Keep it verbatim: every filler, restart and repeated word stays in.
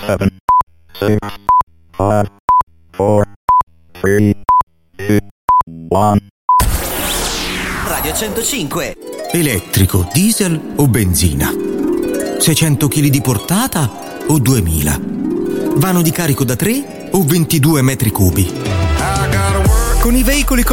seven, six, five, four, three, two, one. Radio centocinque. Elettrico, diesel o benzina? seicento chili di portata o duemila? Vano di carico da tre o ventidue metri cubi? Con i veicoli